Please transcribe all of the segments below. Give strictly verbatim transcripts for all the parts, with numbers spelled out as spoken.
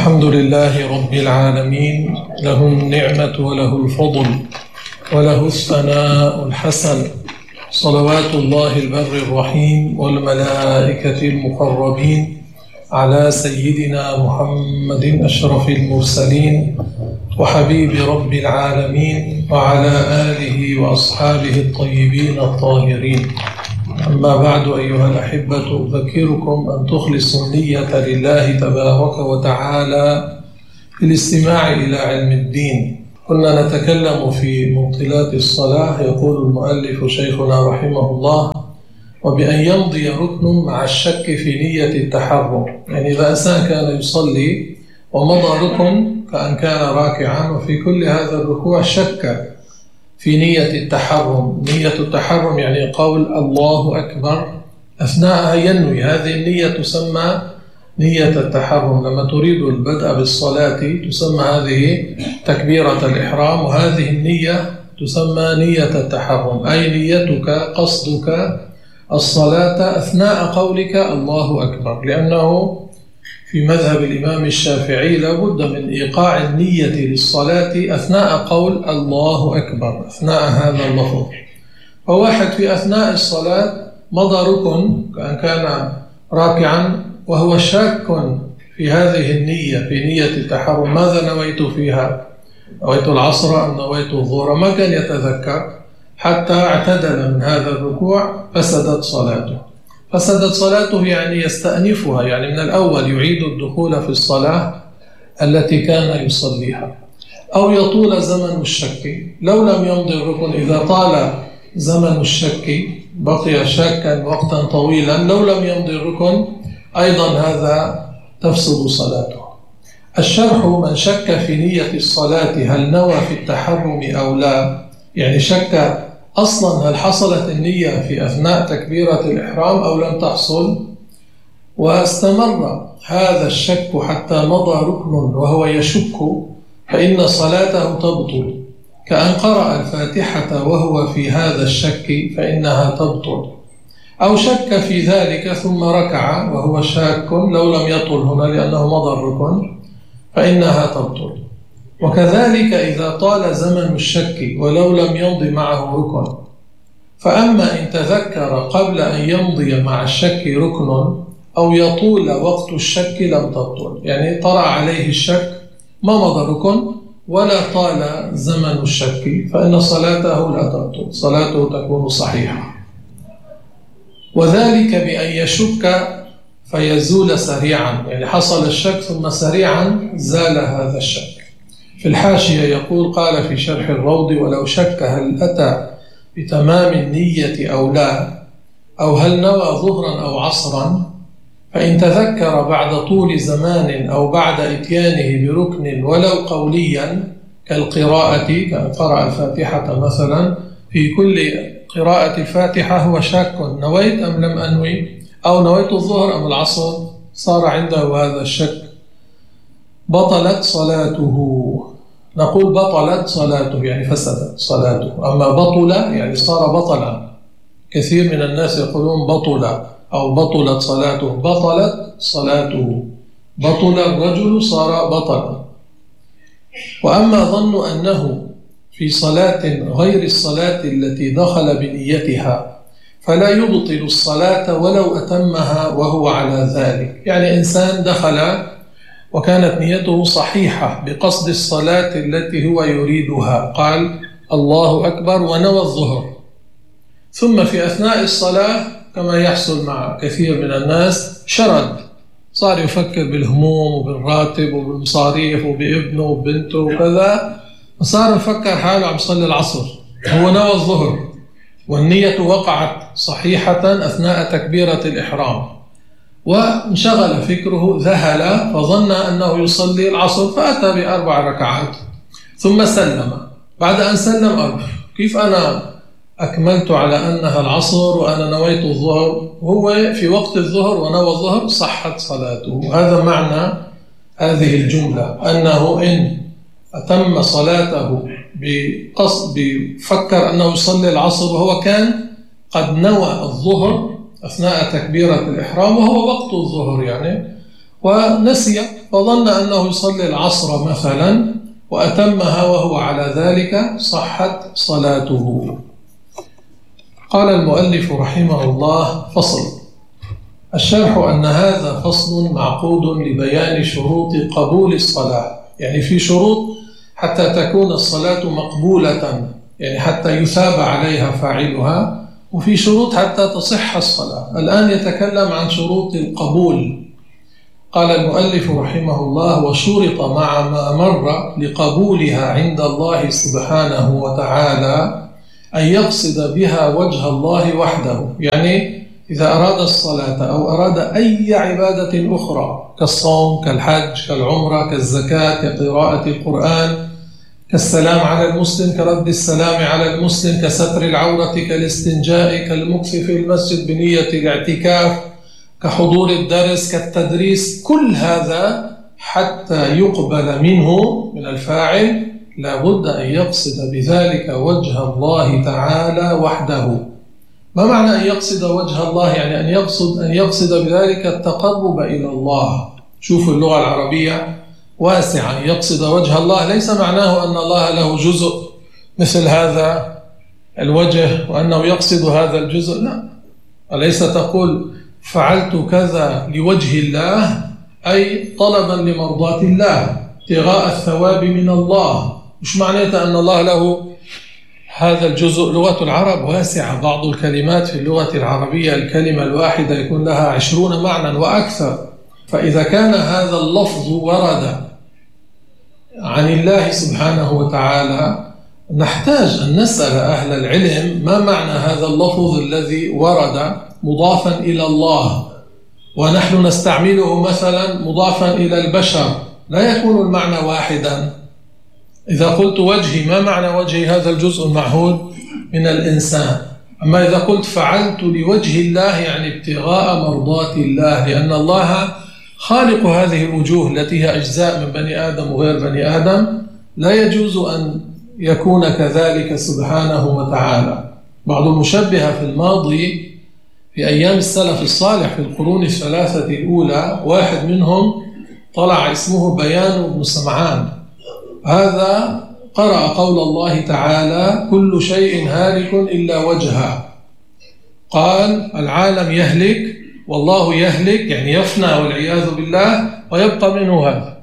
الحمد لله رب العالمين، له النعمة وله الفضل وله الثناء الحسن، صلوات الله البر الرحيم والملائكة المقربين على سيدنا محمد أشرف المرسلين وحبيب رب العالمين وعلى آله وأصحابه الطيبين الطاهرين. أما بعد أيها الأحبة، أذكركم أن تخلصوا النية لله تبارك وتعالى في الاستماع إلى علم الدين. كنا نتكلم في مبطلات الصلاة. يقول المؤلف شيخنا رحمه الله: وبأن يمضي ركن مع الشك في نية التحرم. يعني إذا إنسان كان يصلي ومضى ركن كأن كان راكعا، وفي كل هذا الركوع شك في نية التحرم. نية التحرم يعني قول الله أكبر أثناءها ينوي، هذه النية تسمى نية التحرم. لما تريد البدء بالصلاة تسمى هذه تكبيرة الإحرام، وهذه النية تسمى نية التحرم، أي نيتك قصدك الصلاة أثناء قولك الله أكبر، لأنه في مذهب الإمام الشافعي لابد من إيقاع النية للصلاة أثناء قول الله أكبر، أثناء هذا اللفظ. فواحد في أثناء الصلاة مضى ركن كأن كان راكعا وهو شاك في هذه النية، في نية التحرم، ماذا نويت فيها؟ نويت العصر أم نويت الظهر؟ ما كان يتذكر حتى اعتدل من هذا الركوع، فسدت صلاته. فسدت صلاته يعني يستأنفها، يعني من الأول يعيد الدخول في الصلاة التي كان يصليها. أو يطول زمن الشك، لو لم يمضي الركن، إذا طال زمن الشك بقي شاكا وقتا طويلا، لو لم يمضي الركن أيضا هذا تفسد صلاته. الشرح: من شك في نية الصلاة هل نوى في التحرم أو لا، يعني شك أصلا هل حصلت النية في أثناء تكبيرة الإحرام أو لم تحصل، واستمر هذا الشك حتى مضى ركن وهو يشك، فإن صلاته تبطل، كأن قرأ الفاتحة وهو في هذا الشك فإنها تبطل. أو شك في ذلك ثم ركع وهو شاك، لو لم يطل هنا لأنه مضى الركن فإنها تبطل. وكذلك إذا طال زمن الشك ولو لم يمضي معه ركن، فأما إن تذكر قبل أن يمضي مع الشك ركن أو يطول وقت الشك لم تبطل، يعني طرأ عليه الشك ما مضى ركن ولا طال زمن الشك، فإن صلاته لا تبطل، صلاته تكون صحيحة. وذلك بأن يشك فيزول سريعا، يعني حصل الشك ثم سريعا زال هذا الشك. في الحاشية يقول: قال في شرح الروض: ولو شك هل أتى بتمام النية أو لا، أو هل نوى ظهرا أو عصرا، فإن تذكر بعد طول زمان أو بعد إتيانه بركن ولو قوليا كالقراءة، كأن قرأ الفاتحة مثلا، في كل قراءة الفاتحة هو شاك نويت أم لم أنوي، أو نويت الظهر أم العصر، صار عنده هذا الشك، بطلت صلاته. نقول بطلت صلاته يعني فسدت صلاته، أما بطل يعني صار بطلا. كثير من الناس يقولون بطل أو بطلت صلاته، بطلت صلاته، بطل الرجل صار بطلا. وأما ظن أنه في صلاة غير الصلاة التي دخل بنيتها فلا يبطل الصلاة ولو أتمها وهو على ذلك. يعني إنسان دخل وكانت نيته صحيحة بقصد الصلاة التي هو يريدها، قال الله أكبر ونوى الظهر، ثم في أثناء الصلاة كما يحصل مع كثير من الناس شرد، صار يفكر بالهموم وبالراتب وبالمصاريف وبابنه وبنته وكذا، وصار يفكر حاله عم يصلي العصر، هو نوى الظهر والنية وقعت صحيحة أثناء تكبيرة الإحرام، وانشغل فكره، ذهل فظن أنه يصلي العصر فأتى بأربع ركعات ثم سلم. بعد أن سلم أربع، كيف أنا أكملت على أنها العصر وأنا نويت الظهر؟ هو في وقت الظهر ونوى الظهر، صحت صلاته. هذا معنى هذه الجملة، أنه إن أتم صلاته بقصد بفكر أنه يصلي العصر وهو كان قد نوى الظهر أثناء تكبيرة الإحرام وهو وقت الظهر يعني، ونسي فظن أنه يصلي العصر مثلا وأتمها وهو على ذلك صحت صلاته. قال المؤلف رحمه الله: فصل. الشرح أن هذا فصل معقود لبيان شروط قبول الصلاة، يعني في شروط حتى تكون الصلاة مقبولة، يعني حتى يثاب عليها فاعلها، وفي شروط حتى تصح الصلاة. الآن يتكلم عن شروط القبول. قال المؤلف رحمه الله: وشرط مع ما مر لقبولها عند الله سبحانه وتعالى أن يقصد بها وجه الله وحده، يعني إذا أراد الصلاة أو أراد أي عبادة أخرى كالصوم كالحج كالعمرة كالزكاة كقراءة القرآن كالسلام على المسلم كرد السلام على المسلم كستر العورة كالاستنجاء كالمكث في المسجد بنية الاعتكاف كحضور الدرس كالتدريس، كل هذا حتى يقبل منه من الفاعل لا بد أن يقصد بذلك وجه الله تعالى وحده. ما معنى أن يقصد وجه الله؟ يعني أن يقصد أن يقصد بذلك التقرب إلى الله. شوفوا اللغة العربية واسعة. يقصد وجه الله ليس معناه أن الله له جزء مثل هذا الوجه وأنه يقصد هذا الجزء، لا. أليس تقول فعلت كذا لوجه الله، أي طلبا لمرضاة الله، ابتغاء الثواب من الله. مش معناته أن الله له هذا الجزء. لغة العرب واسعة، بعض الكلمات في اللغة العربية الكلمة الواحدة يكون لها عشرون معنى وأكثر. فإذا كان هذا اللفظ ورد عن الله سبحانه وتعالى نحتاج أن نسأل أهل العلم ما معنى هذا اللفظ الذي ورد مضافا إلى الله ونحن نستعمله مثلا مضافا إلى البشر، لا يكون المعنى واحدا. إذا قلت وجهي، ما معنى وجهي؟ هذا الجزء المعهود من الإنسان. أما إذا قلت فعلت لوجه الله يعني ابتغاء مرضاة الله، لأن الله خالق هذه الوجوه التي هي أجزاء من بني آدم وغير بني آدم، لا يجوز أن يكون كذلك سبحانه وتعالى. بعض المشبهة في الماضي في أيام السلف الصالح في القرون الثلاثة الأولى، واحد منهم طلع اسمه بيان بن سمعان. هذا قرأ قول الله تعالى: كل شيء هالك إلا وجهه. قال العالم يهلك والله يهلك، يعني يفنى والعياذ بالله، ويبقى منه هذا.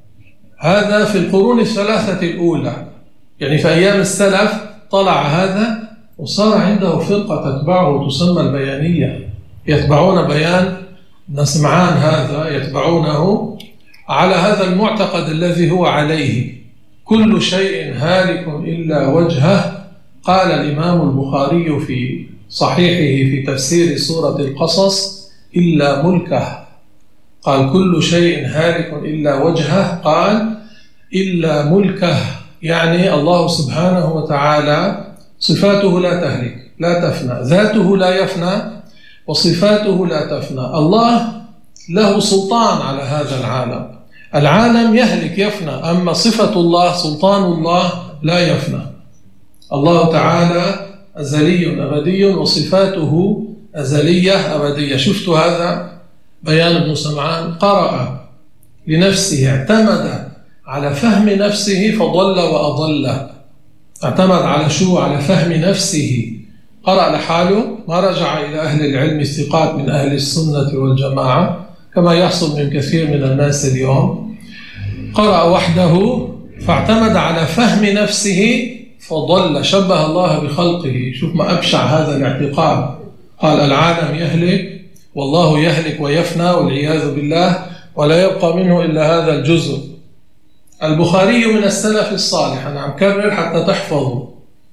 هذا في القرون الثلاثة الأولى، يعني في أيام السلف طلع هذا وصار عنده فرقة تتبعه تسمى البيانية، يتبعون بيان بن سمعان هذا، يتبعونه على هذا المعتقد الذي هو عليه: كل شيء هالك إلا وجهه. قال الإمام البخاري في صحيحه في تفسير سورة القصص: إلا ملكه. قال كل شيء هالك إلا وجهه، قال إلا ملكه، يعني الله سبحانه وتعالى صفاته لا تهلك لا تفنى، ذاته لا يفنى وصفاته لا تفنى. الله له سلطان على هذا العالم، العالم يهلك يفنى، أما صفة الله سلطان الله لا يفنى. الله تعالى أزلي أبدي وصفاته أزلية أبدية. شفت هذا بيان ابن سمعان قرأ لنفسه، اعتمد على فهم نفسه فضل وأضل. اعتمد على شو؟ على فهم نفسه. قرأ لحاله، ما رجع إلى أهل العلم الثقات من أهل السنة والجماعة كما يحصل من كثير من الناس اليوم. قرأ وحده فاعتمد على فهم نفسه فضل، شبه الله بخلقه. شوف ما أبشع هذا الاعتقاد. قال العالم يهلك والله يهلك ويفنى والعياذ بالله، ولا يبقى منه إلا هذا الجزء. البخاري من السلف الصالح، أنا عم كرر حتى تحفظوا،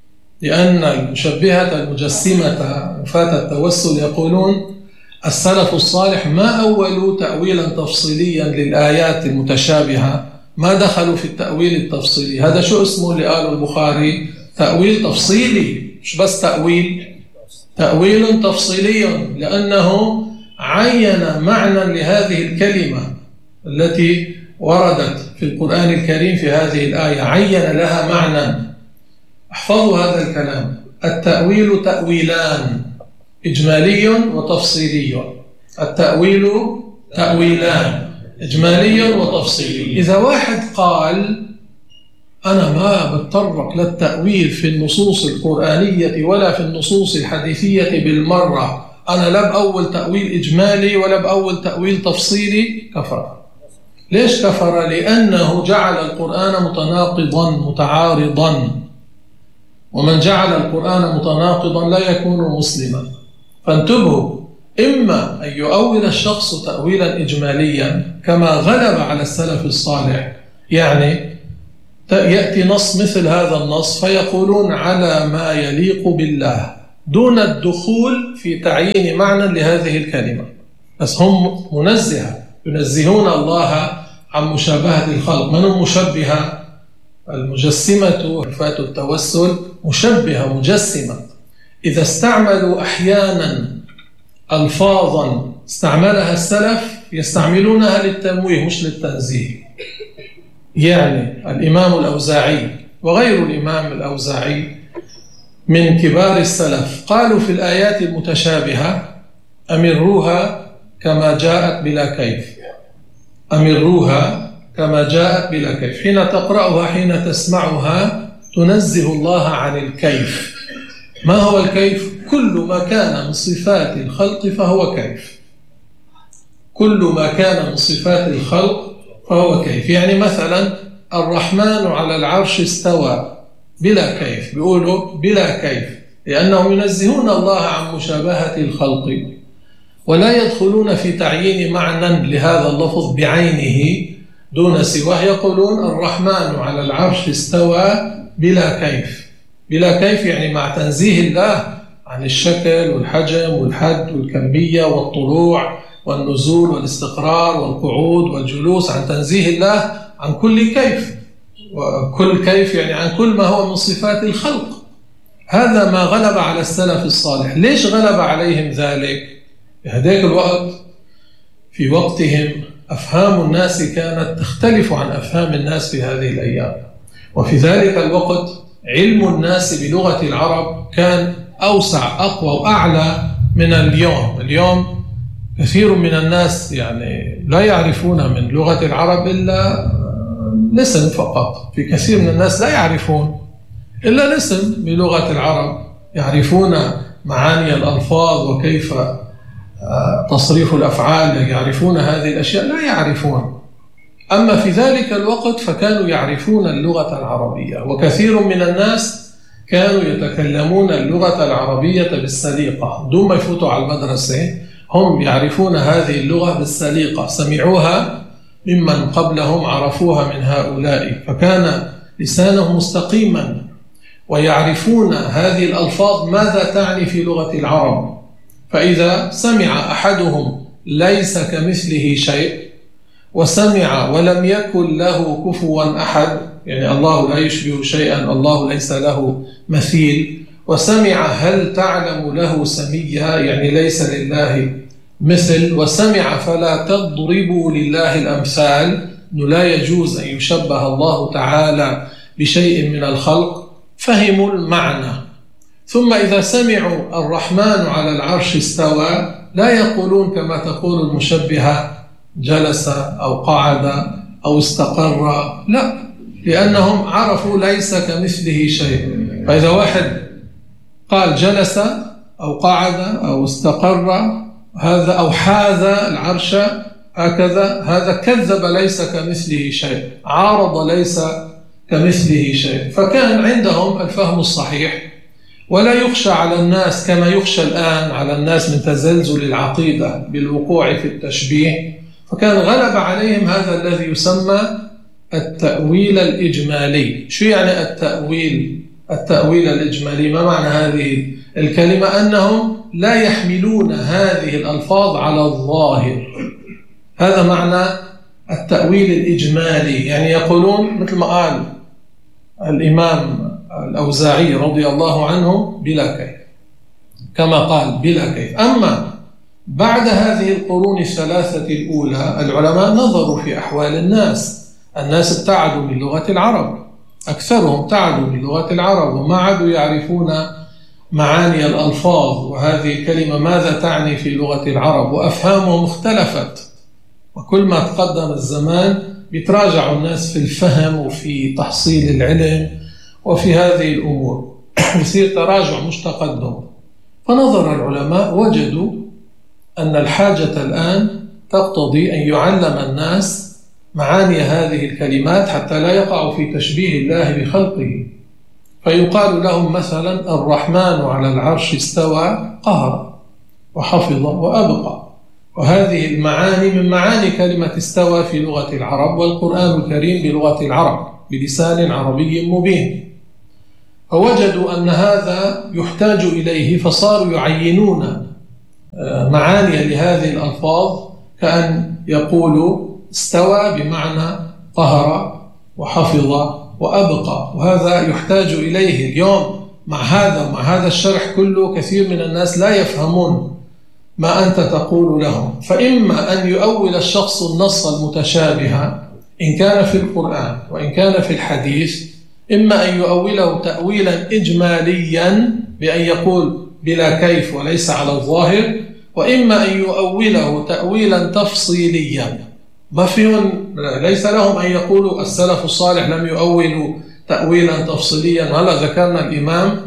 لأن المشبهة المجسمة وفاة التوسل يقولون السلف الصالح ما أولوا تأويلا تفصيليا للآيات المتشابهة، ما دخلوا في التأويل التفصيلي. هذا شو اسمه اللي قاله البخاري؟ تأويل تفصيلي، مش بس تأويل، تأويل تفصيلي، لأنه عين معنى لهذه الكلمة التي وردت في القرآن الكريم في هذه الآية، عين لها معنى. احفظوا هذا الكلام: التأويل تأويلان، إجمالي وتفصيلي. التأويل تأويلان، إجماليا وتفصيليا. إذا واحد قال أنا ما بتطرق للتأويل في النصوص القرآنية ولا في النصوص الحديثية بالمرة، أنا لا بأول تأويل إجمالي ولا بأول تأويل تفصيلي، كفر. ليش كفر؟ لأنه جعل القرآن متناقضا متعارضا، ومن جعل القرآن متناقضا لا يكون مسلما. فانتبهوا، إما أن يؤول الشخص تأويلا إجماليا كما غلب على السلف الصالح، يعني يأتي نص مثل هذا النص فيقولون على ما يليق بالله دون الدخول في تعيين معنى لهذه الكلمة، بس هم منزهة ينزهون الله عن مشابهة الخلق. من المشبهة؟ المجسمة صفات التوسل مشبهة مجسمة. إذا استعملوا أحيانا ألفاظا استعملها السلف يستعملونها للتمويه مش للتنزيه. يعني الإمام الأوزاعي وغير الإمام الأوزاعي من كبار السلف قالوا في الآيات المتشابهة أمروها كما جاءت بلا كيف، أمروها كما جاءت بلا كيف. حين تقرأها حين تسمعها تنزه الله عن الكيف. ما هو الكيف؟ كل ما كان من صفات الخلق فهو كيف، كل ما كان من صفات الخلق فهو كيف. يعني مثلا الرحمن على العرش استوى بلا كيف، بيقولوا بلا كيف لأنهم ينزهون الله عن مشابهة الخلق ولا يدخلون في تعيين معنى لهذا اللفظ بعينه دون سواه. يقولون الرحمن على العرش استوى بلا كيف. بلا كيف يعني مع تنزيه الله عن الشكل والحجم والحد والكمية والطلوع والنزول والاستقرار والقعود والجلوس، عن تنزيه الله عن كل كيف، وكل كيف يعني عن كل ما هو من صفات الخلق. هذا ما غلب على السلف الصالح. ليش غلب عليهم ذلك؟ في هذاك الوقت في وقتهم أفهام الناس كانت تختلف عن أفهام الناس في هذه الأيام، وفي ذلك الوقت علم الناس بلغة العرب كان أوسع أقوى وأعلى من اليوم. اليوم كثير من الناس يعني لا يعرفون من لغة العرب إلا الاسم فقط. في كثير من الناس لا يعرفون إلا الاسم بلغة العرب، يعرفون معاني الألفاظ وكيف تصريف الأفعال، يعرفون هذه الأشياء لا يعرفون. أما في ذلك الوقت فكانوا يعرفون اللغة العربية، وكثير من الناس كانوا يتكلمون اللغة العربية بالسليقة دون ما يفوتوا على المدرسة. هم يعرفون هذه اللغة بالسليقة، سمعوها ممن قبلهم، عرفوها من هؤلاء، فكان لسانهم مستقيما ويعرفون هذه الألفاظ ماذا تعني في لغة العرب. فإذا سمع أحدهم ليس كمثله شيء، وسمع ولم يكن له كفوا أحد، يعني الله لا يشبه شيئا، الله ليس له مثيل، وسمع هل تعلم له سميا، يعني ليس لله مثل، وسمع فلا تضربوا لله الأمثال، أنه لا يجوز أن يشبه الله تعالى بشيء من الخلق، فهموا المعنى. ثم إذا سمعوا الرحمن على العرش استوى لا يقولون كما تقول المشبهة جلس أو قعد أو استقر، لا، لأنهم عرفوا ليس كمثله شيء. فإذا واحد قال جلس أو قعد أو استقر هذا أو حاذ العرش هكذا، هذا كذب ليس كمثله شيء، عارض ليس كمثله شيء. فكان عندهم الفهم الصحيح، ولا يخشى على الناس كما يخشى الآن على الناس من تزلزل العقيدة بالوقوع في التشبيه. فكان غلب عليهم هذا الذي يسمى التأويل الإجمالي. شو يعني التأويل؟ التأويل الإجمالي ما معنى هذه الكلمة؟ أنهم لا يحملون هذه الألفاظ على الظاهر. هذا معنى التأويل الإجمالي، يعني يقولون مثل ما قال الإمام الأوزاعي رضي الله عنه بلا كيف، كما قال بلا كيف. أما بعد هذه القرون الثلاثة الأولى العلماء نظروا في أحوال الناس. الناس ابتعدوا من لغة العرب، أكثرهم ابتعدوا من لغة العرب وما عادوا يعرفون معاني الألفاظ، وهذه الكلمة ماذا تعني في لغة العرب، وأفهامهم اختلفت وكل ما تقدم الزمان بيتراجعوا الناس في الفهم وفي تحصيل العلم وفي هذه الأمور، يصير تراجع مش تقدم. فنظر العلماء وجدوا أن الحاجة الآن تقتضي أن يعلم الناس معاني هذه الكلمات حتى لا يقعوا في تشبيه الله بخلقه. فيقال لهم مثلا الرحمن على العرش استوى قهر وحفظ وأبقى، وهذه المعاني من معاني كلمة استوى في لغة العرب، والقرآن الكريم بلغة العرب بلسان عربي مبين. فوجدوا أن هذا يحتاج إليه، فصاروا يعينون معاني لهذه الألفاظ، كأن يقولوا استوى بمعنى قهر وحفظ وأبقى، وهذا يحتاج إليه اليوم. مع هذا مع هذا الشرح كله كثير من الناس لا يفهمون ما أنت تقول لهم. فإما أن يؤول الشخص النص المتشابه إن كان في القرآن وإن كان في الحديث، إما أن يؤوله تأويلا إجماليا بأن يقول بلا كيف وليس على الظاهر، وإما أن يؤوله تأويلا تفصيليا. ما فيهم ليس لهم أن يقولوا السلف الصالح لم يؤولوا تأويلا تفصيليا. هلا ذكرنا الإمام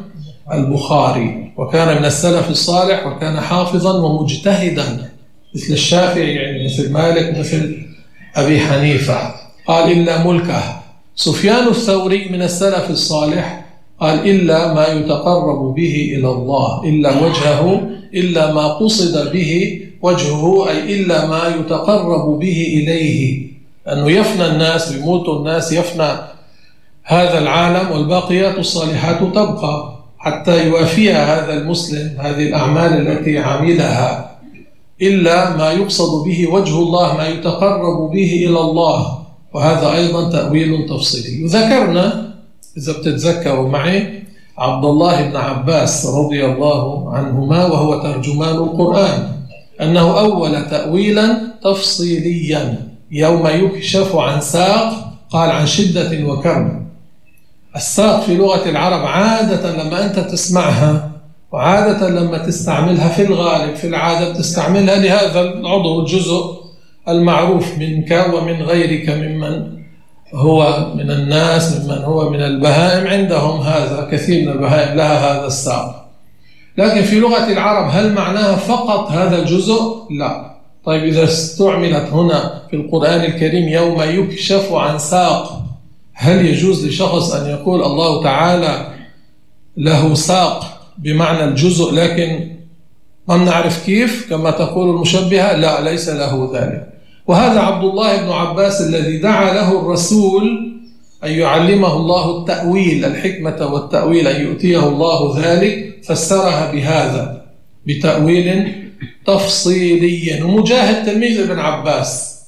البخاري وكان من السلف الصالح وكان حافظا ومجتهدا مثل الشافعي، يعني مثل مالك، مثل أبي حنيفة، قال إلا ملكه. سفيان الثوري من السلف الصالح قال إلا ما يتقرب به إلى الله، إلا وجهه، إلا ما قصد به وجهه، أي إلا ما يتقرب به إليه، أنه يفنى الناس، بيموتوا الناس، يفنى هذا العالم والباقيات الصالحات تبقى حتى يوافيها هذا المسلم هذه الأعمال التي عملها، إلا ما يقصد به وجه الله، ما يتقرب به إلى الله، وهذا أيضا تأويل تفصيلي. وذكرنا إذا بتتذكروا معي عبد الله بن عباس رضي الله عنهما وهو ترجمان القرآن أنه أول تأويلا تفصيليا يوم يكشف عن ساق، قال عن شدة وكرب. الساق في لغة العرب عادة لما أنت تسمعها وعادة لما تستعملها في الغالب في العادة تستعملها لهذا العضو الجزء المعروف منك ومن غيرك ممن هو من الناس، ممن هو من البهائم، عندهم هذا، كثير من البهائم لها هذا الساق. لكن في لغة العرب هل معناها فقط هذا الجزء؟ لا. طيب إذا استعملت هنا في القرآن الكريم يوم يكشف عن ساق، هل يجوز لشخص أن يقول الله تعالى له ساق بمعنى الجزء لكن ما نعرف كيف كما تقول المشبهة؟ لا، ليس له ذلك. وهذا عبد الله بن عباس الذي دعا له الرسول أن يعلمه الله التأويل، الحكمة والتأويل، أن يؤتيه الله ذلك، فسرها بهذا بتأويل تفصيلي. ومجاهد تلميذ ابن عباس،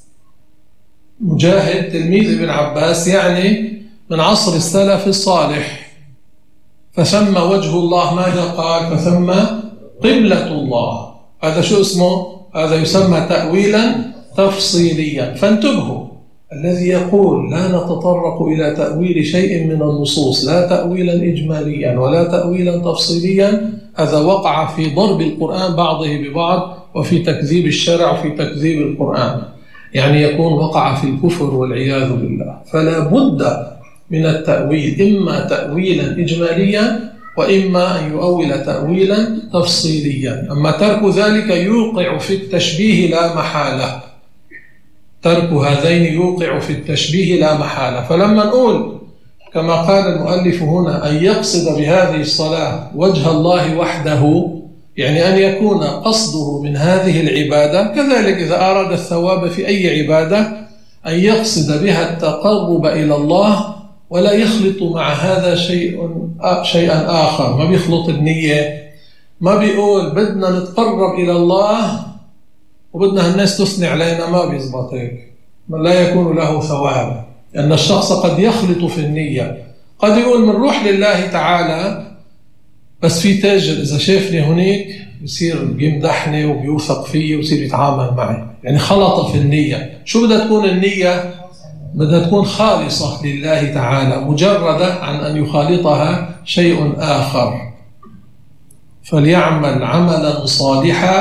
مجاهد تلميذ ابن عباس يعني من عصر السلف الصالح، فثم وجه الله ماذا قال؟ فثم قبلة الله. هذا شو اسمه؟ هذا يسمى تأويلا تفصيليا. فانتبهوا، الذي يقول لا نتطرق إلى تأويل شيء من النصوص، لا تأويلا إجماليا ولا تأويلا تفصيليا، هذا وقع في ضرب القرآن بعضه ببعض وفي تكذيب الشرع وفي تكذيب القرآن، يعني يكون وقع في الكفر والعياذ بالله. فلا بد من التأويل، إما تأويلا إجماليا وإما أن يؤول تأويلا تفصيليا. أما ترك ذلك يوقع في التشبيه لا محالة، ترك هذين يوقع في التشبيه لا محالة. فلما نقول كما قال المؤلف هنا أن يقصد بهذه الصلاة وجه الله وحده، يعني أن يكون قصده من هذه العبادة، كذلك إذا أراد الثواب في أي عبادة أن يقصد بها التقرب إلى الله ولا يخلط مع هذا شيء شيئا آخر. ما بيخلط النية، ما بيقول بدنا نتقرب إلى الله وبدنا الناس تثني علينا، ما بيزبط هيك، لا يكون له ثواب. لأن الشخص قد يخلط في النية، قد يقول من روح لله تعالى بس في تاجر إذا شافني هناك يصير بيمدحني وبيوثق فيه ويصير يتعامل معي، يعني خلط في النية. شو بدها تكون النية؟ بدها تكون خالصة لله تعالى، مجردة عن أن يخالطها شيء آخر. فليعمل عملا صالحا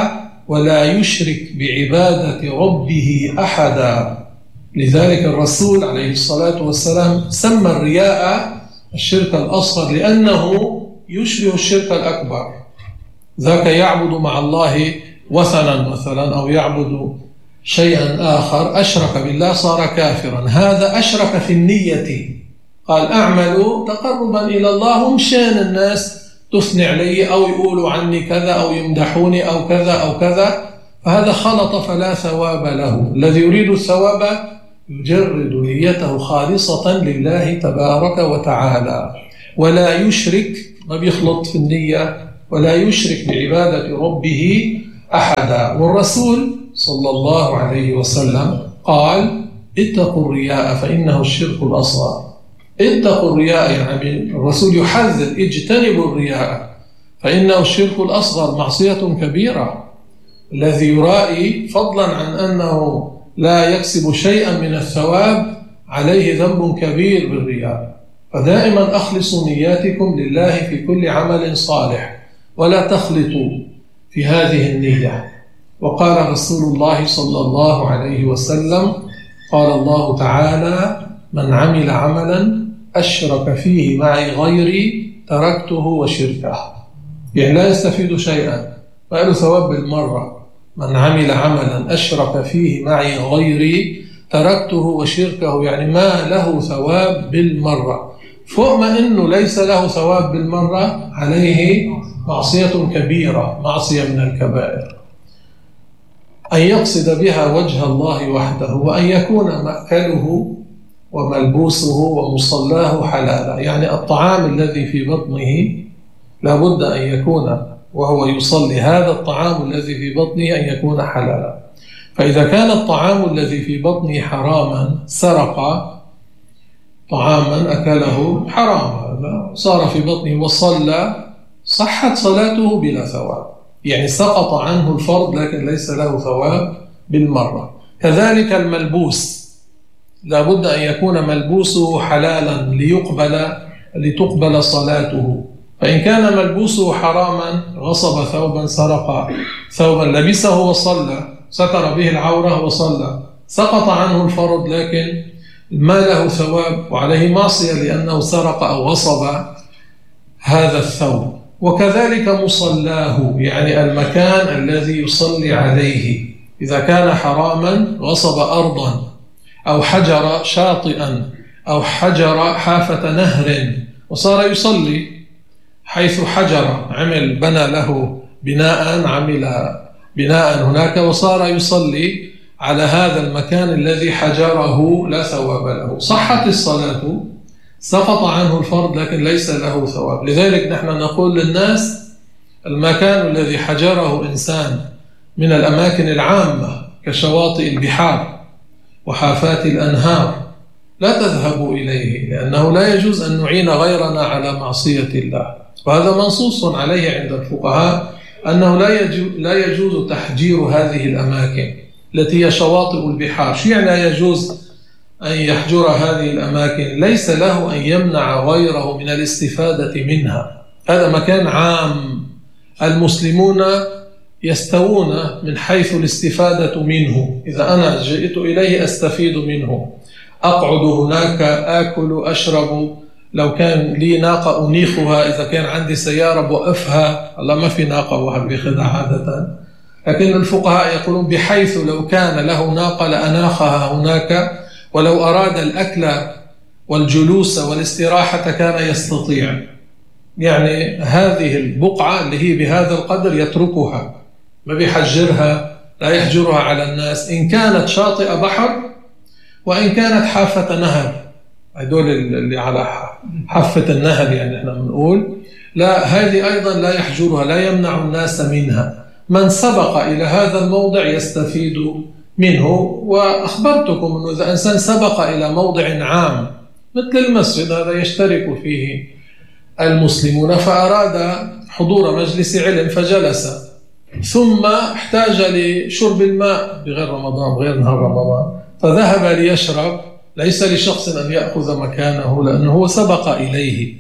ولا يشرك بعبادة ربه أحدا. لذلك الرسول عليه الصلاة والسلام سمى الرياء الشرك الأصغر لأنه يشبه الشرك الأكبر. ذاك يعبد مع الله وثنا مثلا أو يعبد شيئا آخر، أشرك بالله صار كافرا. هذا أشرك في النية، قال أعمل تقربا إلى الله ومشان الناس تثني علي أو يقولوا عني كذا أو يمدحوني أو كذا أو كذا، فهذا خلط فلا ثواب له. الذي يريد الثواب يجرد نيته خالصة لله تبارك وتعالى، ولا يشرك، ما بيخلط في النية، ولا يشرك بعبادة ربه أحدا. والرسول صلى الله عليه وسلم قال اتقوا الرياء فإنه الشرك الأصغر. اتقوا الرياء يعني الرسول يحذر اجتنبوا الرياء فإنه الشرك الأصغر، معصية كبيرة. الذي يرائي فضلا عن أنه لا يكسب شيئا من الثواب عليه ذنب كبير بالرياء. فدائما أخلصوا نياتكم لله في كل عمل صالح ولا تخلطوا في هذه النية. وقال رسول الله صلى الله عليه وسلم قال الله تعالى من عمل عملا أشرك فيه معي غيري تركته وشركه، يعني لا يستفيد شيئا فقالوا ثواب بالمرة. من عمل عملا أشرك فيه معي غيري تركته وشركه، يعني ما له ثواب بالمرة. فوق ما إنه ليس له ثواب بالمرة عليه معصية كبيرة، معصية من الكبائر. أن يقصد بها وجه الله وحده، وأن يكون مأكله وملبوسه ومصلاه حلالا، يعني الطعام الذي في بطنه لابد أن يكون وهو يصلي هذا الطعام الذي في بطنه أن يكون حلالا. فإذا كان الطعام الذي في بطنه حراما، سرق طعاما أكله حراما صار في بطنه وصلى، صحت صلاته بلا ثواب، يعني سقط عنه الفرض لكن ليس له ثواب بالمرة. كذلك الملبوس لابد أن يكون ملبوسه حلالا ليقبل لتقبل صلاته. فإن كان ملبوسه حراما غصب ثوبا، سرق ثوبا، لبسه وصلى، ستر به العورة وصلى، سقط عنه الفرض لكن ما له ثواب وعليه معصية لأنه سرق أو غصب هذا الثوب. وكذلك مصلاه، يعني المكان الذي يصلي عليه، إذا كان حراما غصب أرضا أو حجر شاطئا أو حجر حافة نهر وصار يصلي حيث حجر، عمل بنى له بناء، عمل بناء هناك وصار يصلي على هذا المكان الذي حجره، لا ثواب له. صحت الصلاة، سقط عنه الفرض لكن ليس له ثواب. لذلك نحن نقول للناس المكان الذي حجره إنسان من الأماكن العامة كشواطئ البحار وحافات الأنهار لا تذهبوا إليه، لأنه لا يجوز أن نعين غيرنا على معصية الله. وهذا منصوص عليه عند الفقهاء أنه لا يجوز تحجير هذه الأماكن التي هي شواطئ البحار. شيء لا يجوز أن يحجر هذه الأماكن، ليس له أن يمنع غيره من الاستفادة منها. هذا مكان عام، المسلمون يستوون من حيث الاستفادة منه. إذا أنا جئت إليه أستفيد منه، أقعد هناك، آكل، أشرب، لو كان لي ناقة أنيخها، إذا كان عندي سيارة بوقفها. الله ما في ناقة واحد بيخدع عادة، لكن الفقهاء يقولون بحيث لو كان له ناقة لأناخها هناك، ولو أراد الأكل والجلوس والاستراحة كان يستطيع. يعني هذه البقعة اللي هي بهذا القدر يتركها، ما بيحجرها، لا يحجرها على الناس، إن كانت شاطئ بحر وإن كانت حافة نهر. هدول اللي على حافة النهر يعني احنا بنقول لا، هذه أيضا لا يحجرها، لا يمنع الناس منها. من سبق إلى هذا الموضع يستفيد منه. وأخبرتكم أنه إذا إنسان سبق إلى موضع عام مثل المسجد، هذا يشترك فيه المسلمون، فأراد حضور مجلس علم فجلس، ثم احتاج لشرب الماء بغير رمضان، بغير نهار رمضان، فذهب ليشرب، ليس لشخص أن يأخذ مكانه لأنه هو سبق إليه.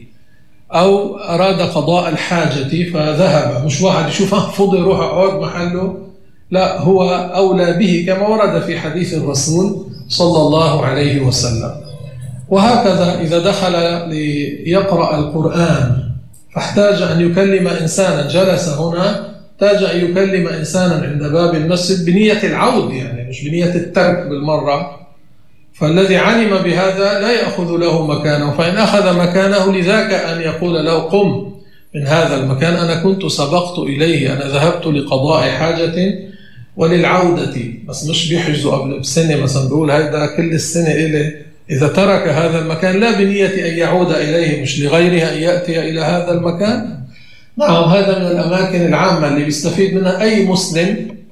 أو أراد قضاء الحاجة فذهب، مش واحد يشوفه فضي يروح أقعد محله، لا، هو أولى به كما ورد في حديث الرسول صلى الله عليه وسلم. وهكذا إذا دخل ليقرأ القرآن فاحتاج أن يكلم إنسانا جلس هنا، احتاج أن يكلم إنسانا عند باب المسجد بنية العود، يعني مش بنية الترك بالمرة، فالذي علم بهذا لا يأخذ له مكانه، فإن أخذ مكانه لذاك أن يقول له قم من هذا المكان، أنا كنت سبقت إليه، أنا ذهبت لقضاء حاجة وللعودة، بس مش بيحجزوا قبل بسنة مثلا بيقول هذا كل السنة إلي. إذا ترك هذا المكان لا بنية أن يعود إليه، مش لغيرها أن يأتي إلى هذا المكان. نعم، هذا من الأماكن العامة اللي بيستفيد منها أي مسلم